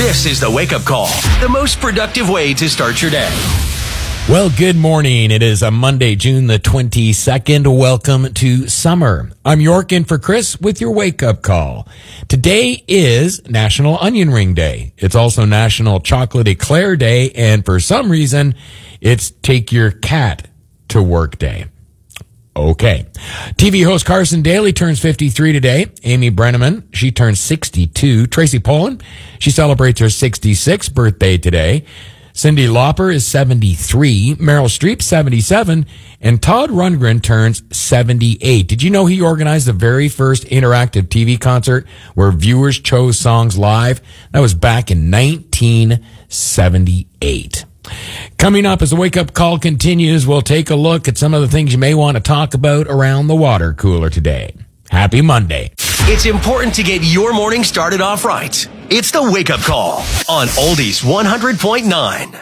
This is the Wake Up Call, the most productive way to start your day. Well, good morning. It is a Monday, June the 22nd. Welcome to summer. I'm York in for Chris with your Wake Up Call. Today is National Onion Ring Day. It's also National Chocolate Eclair Day, and for some reason, it's Take Your Cat to Work Day. Okay. TV host Carson Daly turns 53 today. Amy Brenneman, she turns 62. Tracy Pollan, she celebrates her 66th birthday today. Cyndi Lauper is 73. Meryl Streep, 77. And Todd Rundgren turns 78. Did you know he organized the very first interactive TV concert where viewers chose songs live? That was back in 1978. Coming up as the Wake Up Call continues, we'll take a look at some of the things you may want to talk about around the water cooler today. Happy Monday. It's important to get your morning started off right. It's the Wake Up Call on Oldies 100.9.